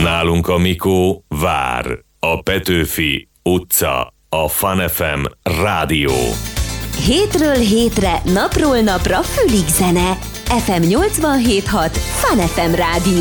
Nálunk a Mikó vár. A Petőfi utca. A Fun FM rádió. Hétről hétre, napról napra fülig zene. FM 87.6 Fun FM rádió.